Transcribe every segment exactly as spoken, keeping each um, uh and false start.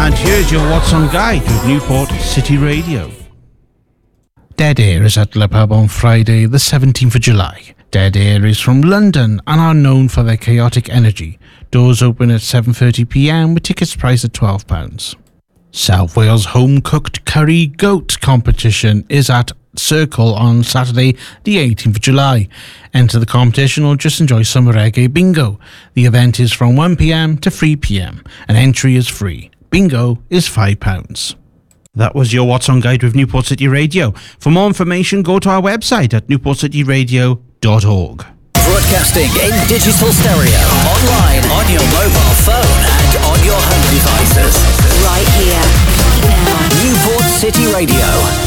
And here's your What's On Guide with Newport City Radio. Dead Air is at Le Pub on Friday, the seventeenth of July. Dead Air is from London and are known for their chaotic energy. Doors open at seven thirty p m with tickets priced at twelve pounds. South Wales Home Cooked Curry Goat competition is at Circle on Saturday, the eighteenth of July. Enter the competition or just enjoy some reggae bingo. The event is from one p m to three p m and entry is free. Bingo is five pounds. That was your What's On Guide with Newport City Radio. For more information, go to our website at newport city radio dot org. Broadcasting in digital stereo, online, on your mobile phone and on your home devices. Right here, now. Newport City Radio.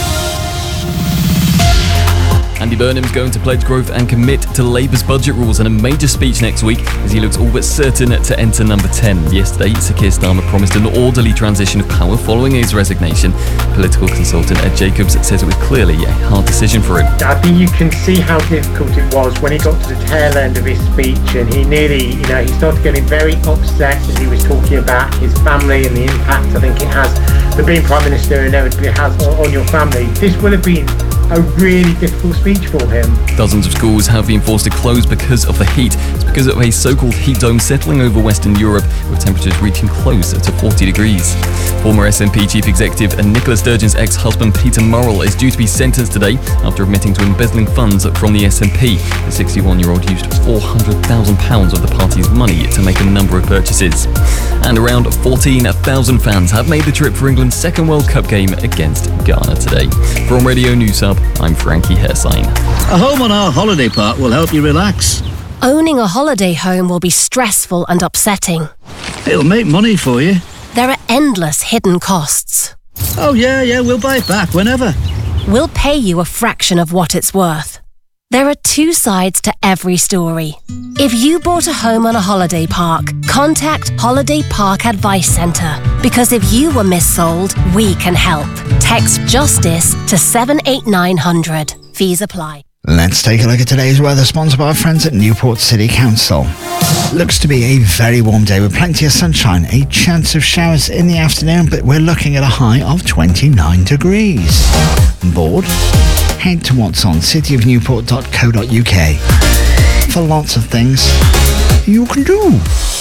Andy Burnham's going to pledge growth and commit to Labour's budget rules in a major speech next week as he looks all but certain to enter number ten. Yesterday, Sir Keir Starmer promised an orderly transition of power following his resignation. Political consultant Ed Jacobs says it was clearly a hard decision for him. I think you can see how difficult it was when he got to the tail end of his speech and he nearly, you know, he started getting very upset as he was talking about his family and the impact I think it has, for being Prime Minister inevitably has on your family. This will have been a really difficult speech for him. Dozens of schools have been forced to close because of the heat. It's because of a so-called heat dome settling over Western Europe, with temperatures reaching close to forty degrees. Former S N P Chief Executive and Nicola Sturgeon's ex-husband Peter Murrell is due to be sentenced today after admitting to embezzling funds from the S N P. The sixty-one-year-old used four hundred thousand pounds of the party's money to make a number of purchases. And around fourteen thousand fans have made the trip for England's second World Cup game against Ghana today. From Radio News Hub, I'm Frankie Hersign. A home on our holiday park will help you relax. Owning a holiday home will be stressful and upsetting. It'll make money for you. There are endless hidden costs. Oh yeah, yeah, we'll buy it back whenever. We'll pay you a fraction of what it's worth. There are two sides to every story. If you bought a home on a holiday park, contact Holiday Park Advice Centre. Because if you were missold, we can help. Text JUSTICE to seven eight nine hundred. Fees apply. Let's take a look at today's weather, sponsored by our friends at Newport City Council. Looks to be a very warm day with plenty of sunshine, a chance of showers in the afternoon, but we're looking at a high of twenty-nine degrees. Bored? Head to what's on city of newport dot co dot u k for lots of things you can do.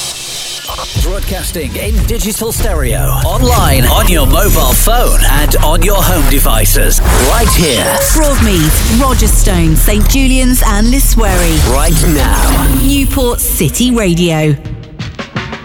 Broadcasting in digital stereo, online, on your mobile phone and on your home devices. Right here. Broadmead, Rogerstone, St Julian's and Liswery. Right now. Newport City Radio.